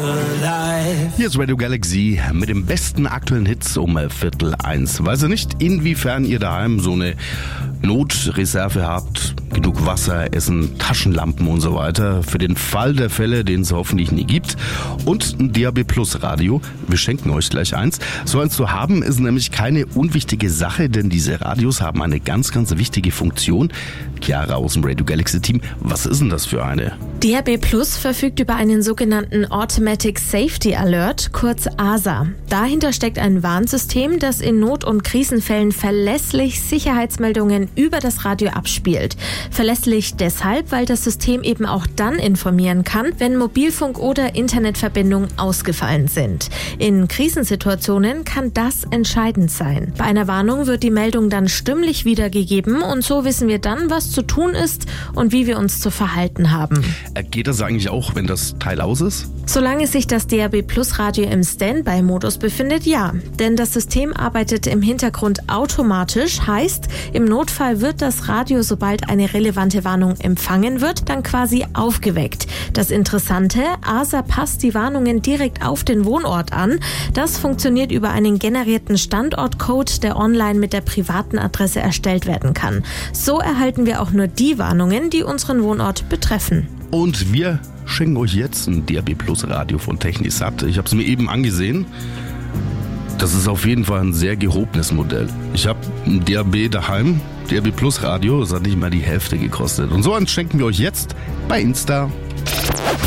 Hier ist Radio Galaxy mit den besten aktuellen Hits um 12:45. Weiß ihr nicht, inwiefern ihr daheim so eine Notreserve habt, genug Wasser, Essen, Taschenlampen und so weiter, für den Fall der Fälle, den es hoffentlich nie gibt. Und ein DAB Plus Radio, wir schenken euch gleich eins. So eins zu haben ist nämlich keine unwichtige Sache, denn diese Radios haben eine ganz, ganz wichtige Funktion. Chiara aus dem Radio Galaxy Team, was ist denn das für eine? DAB Plus verfügt über einen sogenannten Automatic Safety Alert, kurz ASA. Dahinter steckt ein Warnsystem, das in Not- und Krisenfällen verlässlich Sicherheitsmeldungen über das Radio abspielt. Verlässlich deshalb, weil das System eben auch dann informieren kann, wenn Mobilfunk- oder Internetverbindungen ausgefallen sind. In Krisensituationen kann das entscheidend sein. Bei einer Warnung wird die Meldung dann stimmlich wiedergegeben und so wissen wir dann, was zu tun ist und wie wir uns zu verhalten haben. Geht das eigentlich auch, wenn das Teil aus ist? Solange sich das DAB Plus Radio im Standby-Modus befindet, ja. Denn das System arbeitet im Hintergrund automatisch, heißt, im Notfall wird das Radio, sobald eine relevante Warnung empfangen wird, dann quasi aufgeweckt. Das Interessante, ASA passt die Warnungen direkt auf den Wohnort an. Das funktioniert über einen generierten Standortcode, der online mit der privaten Adresse erstellt werden kann. So erhalten wir auch nur die Warnungen, die unseren Wohnort betreffen. Und wir schenken euch jetzt ein DAB Plus Radio von Technisat. Ich habe es mir eben angesehen. Das ist auf jeden Fall ein sehr gehobenes Modell. Ich habe ein DAB daheim, DAB Plus Radio, das hat nicht mal die Hälfte gekostet. Und so eins schenken wir euch jetzt bei Insta.